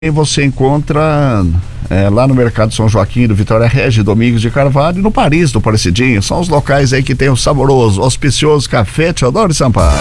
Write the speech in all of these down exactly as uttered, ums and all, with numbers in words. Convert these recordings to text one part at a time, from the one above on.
E você encontra é, lá no Mercado São Joaquim do Vitória Regia, Domingos de Carvalho, e no Paris do Parecidinho. São os locais aí que tem o saboroso, auspicioso café Teodoro Sampaio.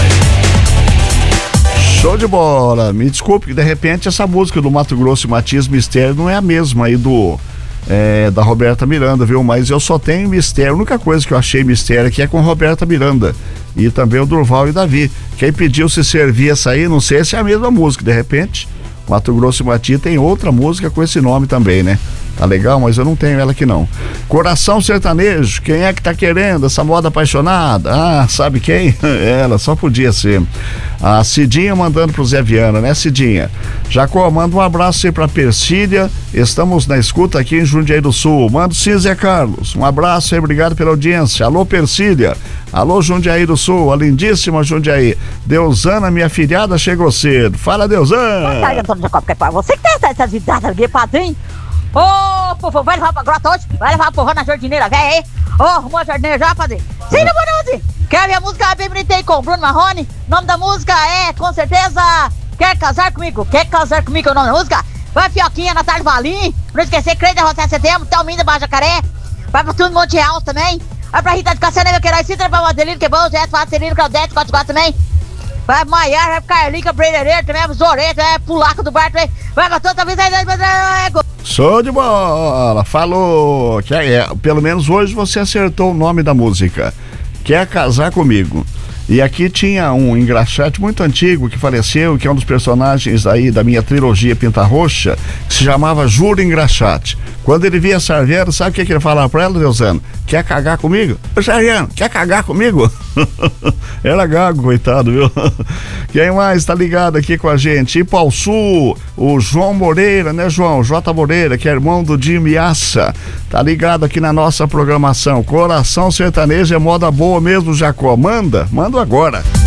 Show de bola. Me desculpe que de repente essa música do Mato Grosso e Matias Mistério não é a mesma aí do é, da Roberta Miranda, viu? Mas eu só tenho mistério. A única coisa que eu achei mistério aqui é com Roberta Miranda e também o Durval e o Davi. Quem pediu se servir essa aí, não sei se é a mesma música, de repente Mato Grosso e Matias tem outra música com esse nome também, né? Tá legal, mas eu não tenho ela aqui não. Coração Sertanejo, quem é que tá querendo essa moda apaixonada? Ah, sabe quem? Ela, só podia ser. A Cidinha mandando pro Zé Viana, né, Cidinha? Jacó, manda um abraço aí pra Persília, estamos na escuta aqui em Jundiaí do Sul. Manda sim, Zé Carlos, um abraço aí, obrigado pela audiência. Alô, Persília, alô, Jundiaí do Sul, a lindíssima Jundiaí. Deusana, minha filhada, chegou cedo. Fala, Deusana. Boa tarde, Antônio Jacob, que é pra você que tem essas idades aqui, padrinho. Ô, oh, povo, vai levar pra grota hoje? Vai levar o povo na jardineira, velho aí? Ô, oh, arrumou a jardineira já, padrinho? Sim, não, Bonuzi. Quer ver a música Bem Brinquei com Bruno Marrone? O nome da música é, com certeza, Quer Casar Comigo? Quer Casar Comigo é o nome da música? Vai Fioquinha, Natália Valim, não esquecer, Creida Rosa Setembro, Thelminha da Barra Jacaré. Vai pra tudo Monte Real também. Vai pra Rita de Cassiana, meu Queiroz, Citra, pra Madelino, que é bom, Jé, Facerino, Claudete, quatro quatro também. Vai pro Maiar, vai pro Carlinca, Breireiro também, pro Zoreto, vai pro Laco do Bar também. Vai pra toda vez aí, show de bola, falou. Que é, pelo menos hoje você acertou o nome da música. Quer Casar Comigo? E aqui tinha um engraxate muito antigo que faleceu, que é um dos personagens aí da minha trilogia Pinta Roxa, que se chamava Júlio Engraxate. Quando ele via Sarviano, sabe o que, que ele falava pra ela, Deusano? Quer cagar comigo? Ô, Sarviano, quer cagar comigo? Era gago, coitado, viu? Quem mais tá ligado aqui com a gente? E ao Sul, o João Moreira, né, João? J. Moreira, que é irmão do Dinho Miaça. Tá ligado aqui na nossa programação. Coração Sertanejo é moda boa mesmo, Jacó. Manda, manda agora.